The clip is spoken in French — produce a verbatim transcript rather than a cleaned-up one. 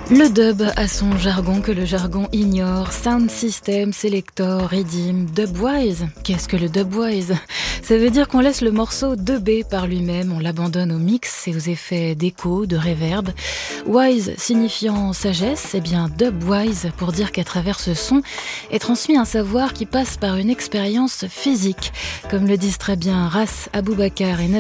Le dub a son jargon que le jargon ignore. Sound system, selector, redeem, dubwise. Qu'est-ce que le dubwise ? Ça veut dire qu'on laisse le morceau dubber par lui-même, on l'abandonne au mix et aux effets d'écho, de reverb. Wise signifiant sagesse, eh bien dubwise pour dire qu'à travers ce son est transmis un savoir qui passe par une expérience physique. Comme le disent très bien Ras Abubakar et